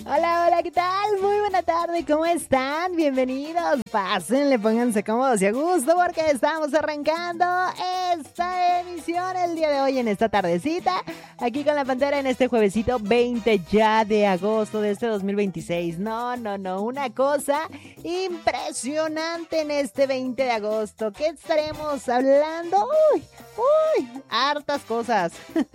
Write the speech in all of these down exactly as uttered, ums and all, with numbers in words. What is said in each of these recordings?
Hola, hola, ¿qué tal? Muy buena tarde, ¿cómo están? Bienvenidos, pásenle, pónganse cómodos y a gusto porque estamos arrancando esta emisión el día de hoy en esta tardecita, aquí con la Pantera en este juevesito veinte ya de agosto de este dos mil veintiséis. No, no, no, una cosa impresionante en este veinte de agosto. ¿Qué estaremos hablando? Uy, uy, hartas cosas.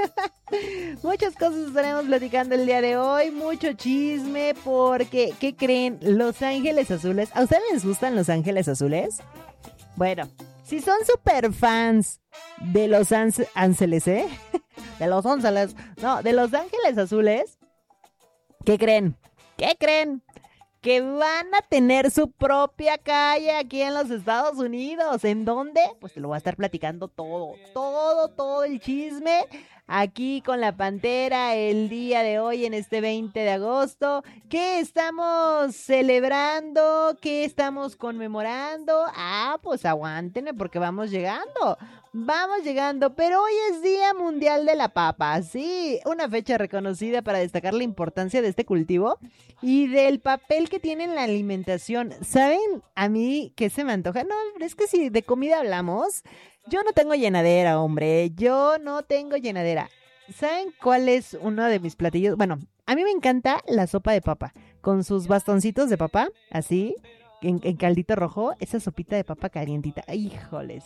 Muchas cosas estaremos platicando el día de hoy, mucho chisme, porque, ¿qué creen? Los Ángeles Azules, ¿a ustedes les gustan Los Ángeles Azules? Bueno, si son super fans de Los Ángeles, ¿eh? De Los Ángeles, no, de Los Ángeles Azules, ¿qué creen? ¿Qué creen? Que van a tener su propia calle aquí en los Estados Unidos. ¿En dónde? Pues te lo voy a estar platicando todo, todo, todo el chisme aquí con la Pantera el día de hoy en este veinte de agosto. ¿Qué estamos celebrando? ¿Qué estamos conmemorando? Ah, pues aguántenme porque vamos llegando. Vamos llegando, pero hoy es Día Mundial de la Papa, sí, una fecha reconocida para destacar la importancia de este cultivo y del papel que tiene en la alimentación. ¿Saben a mí qué se me antoja? No, es que si de comida hablamos, yo no tengo llenadera, hombre, yo no tengo llenadera. ¿Saben cuál es uno de mis platillos? Bueno, a mí me encanta la sopa de papa, con sus bastoncitos de papa, así, en, en caldito rojo, esa sopita de papa calientita, híjoles.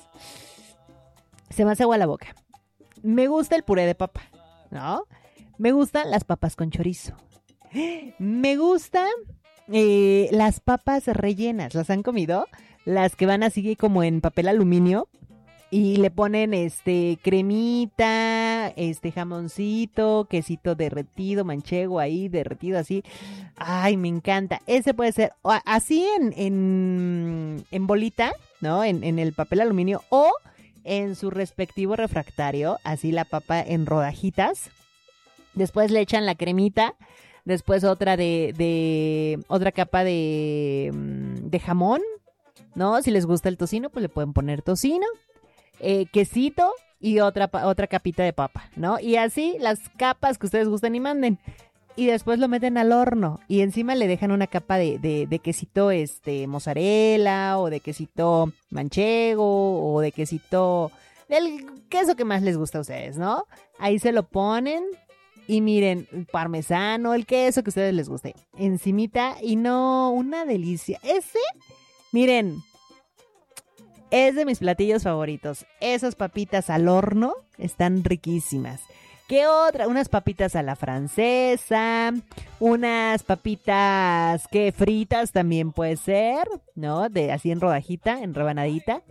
Se me hace agua la boca. Me gusta el puré de papa, ¿no? Me gustan las papas con chorizo. Me gustan eh, las papas rellenas. ¿Las han comido? Las que van así como en papel aluminio y le ponen este cremita, este jamoncito, quesito derretido, manchego ahí derretido así. Ay, me encanta. Ese puede ser así en, en, en bolita, ¿no? En, en el papel aluminio o en su respectivo refractario, así la papa en rodajitas. Después le echan la cremita, después otra de, de otra capa de, de jamón, ¿no? Si les gusta el tocino, pues le pueden poner tocino, eh, quesito y otra, otra capita de papa, ¿no? Y así las capas que ustedes gusten y manden. Y después lo meten al horno y encima le dejan una capa de, de, de quesito este, mozzarella o de quesito manchego o de quesito, del queso que más les gusta a ustedes, ¿no? Ahí se lo ponen y miren, parmesano, el queso que a ustedes les guste, encimita y no, una delicia. Ese, miren, es de mis platillos favoritos. Esas papitas al horno están riquísimas. ¿Qué otra? Unas papitas a la francesa, unas papitas que fritas también puede ser, ¿no? De así en rodajita, en rebanadita.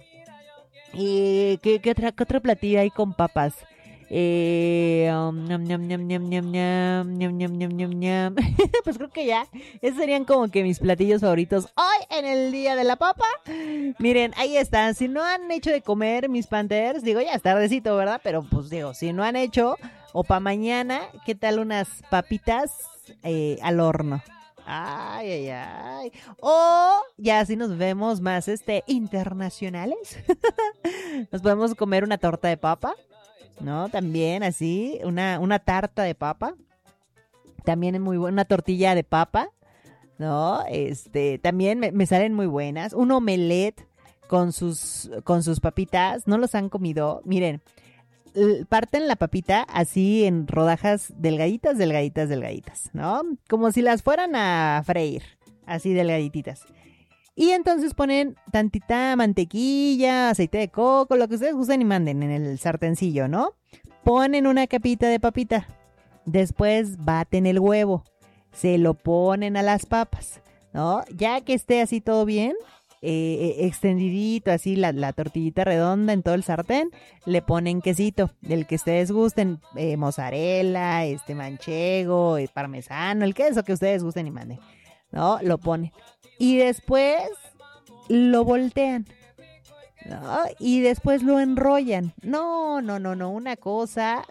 ¿Y qué, qué otra, qué otra platillo hay con papas? Eh, um, ñam, ñam, ñam, ñam, ñam, ñam, ñam, ñam, ñam, ñam, ñam. Pues creo que ya, esos serían como que mis platillos favoritos hoy en el Día de la Papa. Miren, ahí están, si no han hecho de comer mis Panthers, digo, ya es tardecito, ¿verdad? Pero pues digo, si no han hecho, o para mañana, ¿qué tal unas papitas eh, al horno? Ay, ay, ay. O ya así nos vemos más este internacionales. Nos podemos comer una torta de papa, ¿no? También así, una, una tarta de papa. También es muy buena, una tortilla de papa, ¿no? Este, también me, me salen muy buenas. Un omelette con sus, con sus papitas. ¿No los han comido? Miren, parten la papita así en rodajas delgaditas, delgaditas, delgaditas, ¿no? Como si las fueran a freír, así delgadititas. Y entonces ponen tantita mantequilla, aceite de coco, lo que ustedes gusten y manden en el sartencillo, ¿no? Ponen una capita de papita. Después baten el huevo. Se lo ponen a las papas, ¿no? Ya que esté así todo bien, eh, extendidito, así la, la tortillita redonda en todo el sartén, le ponen quesito, del que ustedes gusten, eh, mozzarella, este manchego, eh, parmesano, el queso que ustedes gusten y manden, ¿no? Lo ponen. Y después lo voltean, ¿no? Y después lo enrollan. No, no, no, no, una cosa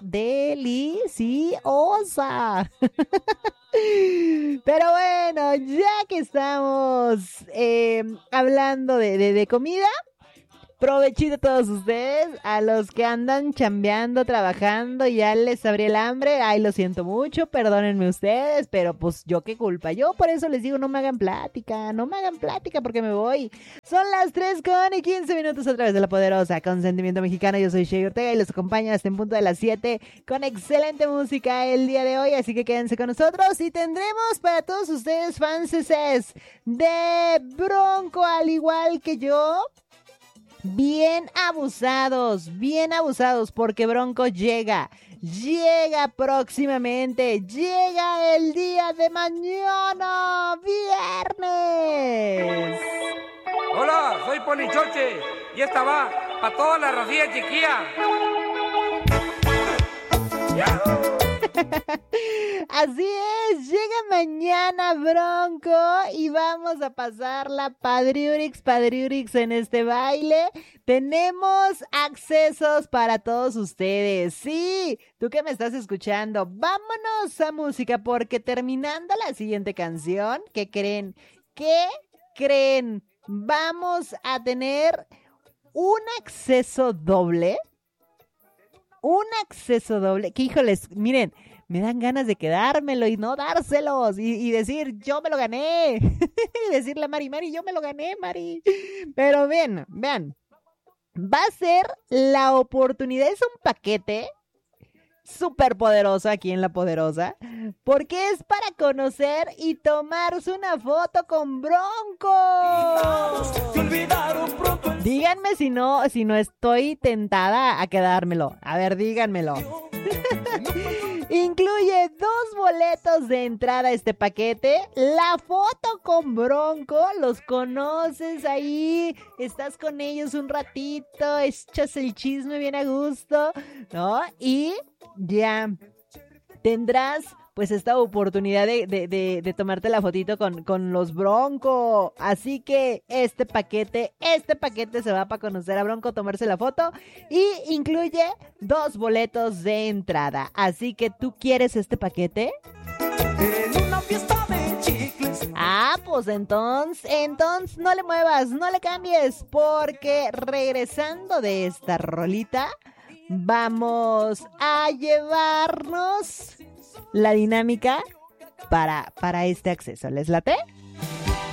deliciosa. Pero bueno, ya que estamos eh, hablando de, de, de comida, Provechito a todos ustedes, a los que andan chambeando, trabajando, ya les abrí el hambre. Ay, lo siento mucho, perdónenme ustedes, pero pues yo qué culpa. Yo por eso les digo, no me hagan plática, no me hagan plática porque me voy. Son las tres con quince minutos a través de La Poderosa, con Sentimiento Mexicano. Yo soy Shey Ortega y los acompaño hasta en punto de las siete con excelente música el día de hoy. Así que quédense con nosotros y tendremos para todos ustedes fans de Bronco, al igual que yo, bien abusados, bien abusados, porque Bronco llega, llega próximamente, llega el día de mañana, viernes. Hola, soy Polichoche y esta va para toda la racilla chiquilla. Así es, llega mañana Bronco y vamos a pasarla padriurix, padriurix en este baile. Tenemos accesos para todos ustedes. Sí, tú que me estás escuchando, vámonos a música porque terminando la siguiente canción, ¿qué creen? ¿Qué creen? Vamos a tener un acceso doble. Un acceso doble, que híjoles, miren, me dan ganas de quedármelo y no dárselos y, y decir, yo me lo gané. Y decirle a Mari, Mari, yo me lo gané, Mari. Pero vean, vean, va a ser la oportunidad, es un paquete súper poderoso aquí en La Poderosa, porque es para conocer y tomarse una foto con Bronco. Díganme si no, si no estoy tentada a quedármelo. A ver, díganmelo. Incluye dos boletos de entrada a este paquete, la foto con Bronco, los conoces ahí, estás con ellos un ratito, echas el chisme bien a gusto, ¿no? Y ya tendrás pues esta oportunidad de, de, de, de tomarte la fotito con, con los Bronco. Así que este paquete, este paquete se va para conocer a Bronco, tomarse la foto y incluye dos boletos de entrada. Así que ¿tú quieres este paquete? En una fiesta de chicles. Ah, pues entonces, entonces no le muevas, no le cambies, porque regresando de esta rolita, vamos a llevarnos la dinámica para, para este acceso. ¿Les late?